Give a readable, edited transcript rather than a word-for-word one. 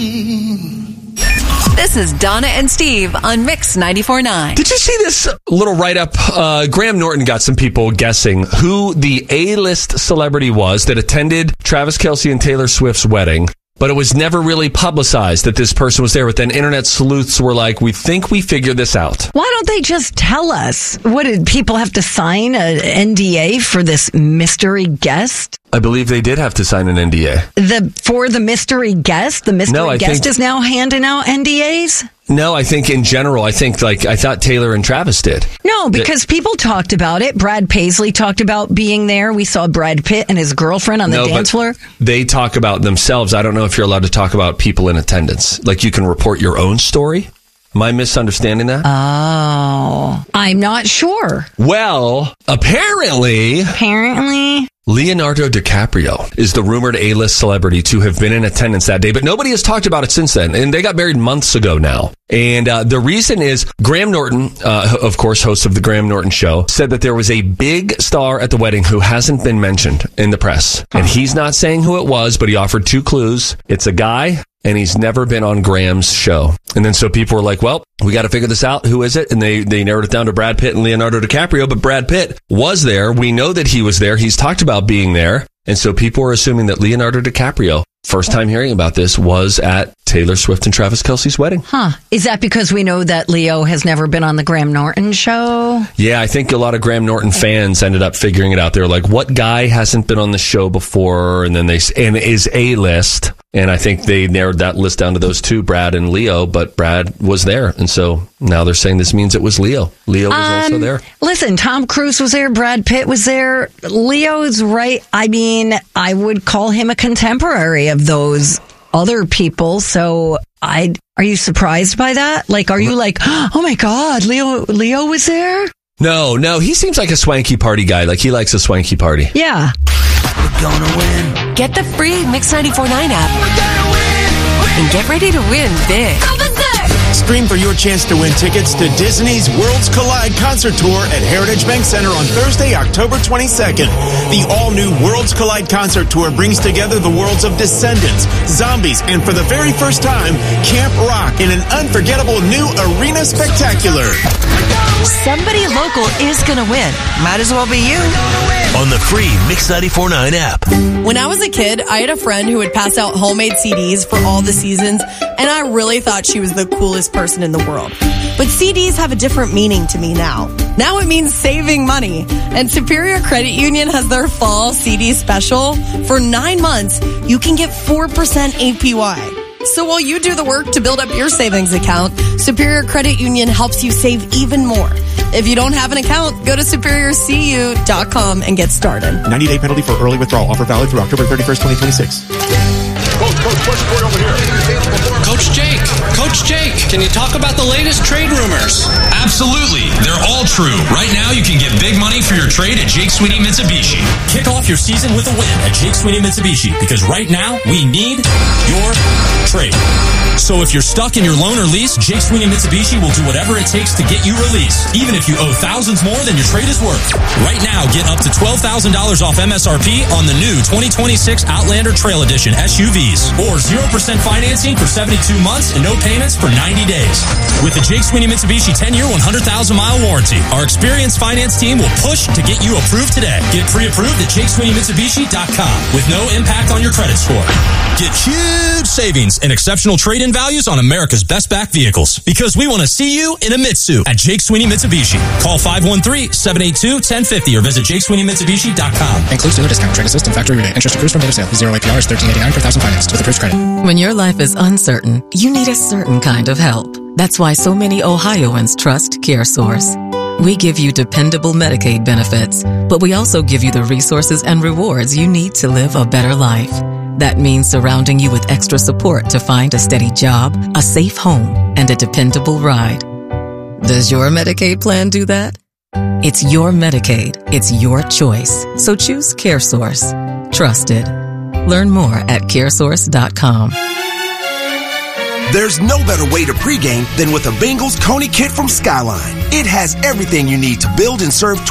This is Donna and Steve on Mix 94.9. Did you see this little write-up? Graham Norton got some people guessing who the A-list celebrity was that attended Travis Kelce and Taylor Swift's wedding, but it was never really publicized that this person was there. But then internet sleuths were like, we think we figured this out. Why don't they just tell us? What, did people have to sign an NDA for this mystery guest? I believe they did have to sign an NDA. For the mystery guest? The mystery guest is now handing out NDAs? No, I think in general, I thought Taylor and Travis did. No, because people talked about it. Brad Paisley talked about being there. We saw Brad Pitt and his girlfriend on the dance floor. They talk about themselves. I don't know if you're allowed to talk about people in attendance. Like you can report your own story. Am I misunderstanding that? Oh, I'm not sure. Well, apparently, Leonardo DiCaprio is the rumored A-list celebrity to have been in attendance that day, but nobody has talked about it since then. And they got married months ago now. And the reason is Graham Norton, of course, host of the Graham Norton Show, said that there was a big star at the wedding who hasn't been mentioned in the press. And he's not saying who it was, but he offered 2 clues. It's a guy, and he's never been on Graham's show. And then so people were like, well, we got to figure this out. Who is it? And they narrowed it down to Brad Pitt and Leonardo DiCaprio. But Brad Pitt was there. We know that he was there. He's talked about being there. And so people are assuming that Leonardo DiCaprio, first time hearing about this, was at Taylor Swift and Travis Kelce's wedding. Huh. Is that because we know that Leo has never been on the Graham Norton show? Yeah, I think a lot of Graham Norton fans ended up figuring it out. They were like, what guy hasn't been on the show before? And then and is A-list. And I think they narrowed that list down to those 2, Brad and Leo, but Brad was there. And so now they're saying this means it was Leo. Leo was also there. Listen, Tom Cruise was there. Brad Pitt was there. Leo's right. I mean, I would call him a contemporary of those other people. So are you surprised by that? Like, are you like, oh my God, Leo was there? No, he seems like a swanky party guy. Like he likes a swanky party. Yeah. We're gonna win. Get the free Mix 94.9 app. We're gonna win. And get ready to win big. Stream for your chance to win tickets to Disney's Worlds Collide concert tour at Heritage Bank Center on Thursday, October 22nd. The all-new Worlds Collide concert tour brings together the worlds of Descendants, Zombies, and for the very first time, Camp Rock in an unforgettable new arena spectacular. Somebody local is going to win. Might as well be you. On the free Mix 94.9 app. When I was a kid, I had a friend who would pass out homemade CDs for all the seasons, and I really thought she was the coolest person in the world. But CDs have a different meaning to me now. Now it means saving money. And Superior Credit Union has their fall CD special. For 9 months, you can get 4% APY. So while you do the work to build up your savings account, Superior Credit Union helps you save even more. If you don't have an account, go to superiorcu.com and get started. 90-day penalty for early withdrawal. Offer valid through October 31st, 2026. Coach Jake, can you talk about the latest trade rumors? Absolutely. They're all true. Right now, you can get big money for your trade at Jake Sweeney Mitsubishi. Kick off your season with a win at Jake Sweeney Mitsubishi, because right now, we need your trade. So if you're stuck in your loan or lease, Jake Sweeney Mitsubishi will do whatever it takes to get you released, even if you owe thousands more than your trade is worth. Right now, get up to $12,000 off MSRP on the new 2026 Outlander Trail Edition SUVs, or 0% financing for 72 months and no payments for 90 days. With the Jake Sweeney Mitsubishi 10-year, 100,000-mile warranty, our experienced finance team will push to get you approved today. Get pre-approved at JakeSweeneyMitsubishi.com with no impact on your credit score. Get huge savings and exceptional trade-in values on America's best-back vehicles, because we want to see you in a Mitsu at Jake Sweeney Mitsubishi. Call 513-782-1050 or visit JakeSweeneyMitsubishi.com. Includes dealer discount, trade assist, and factory rebate. Interest accrues from date of sale. 0 APR is $13.89 per thousand financed with approved credit. When your life is uncertain, you need a certain kind of help. That's why so many Ohioans trust CareSource. We give you dependable Medicaid benefits, but we also give you the resources and rewards you need to live a better life. That means surrounding you with extra support to find a steady job, a safe home, and a dependable ride. Does your Medicaid plan do that? It's your Medicaid. It's your choice. So choose CareSource. Trusted. Learn more at CareSource.com. There's no better way to pregame than with a Bengals Coney kit from Skyline. It has everything you need to build and serve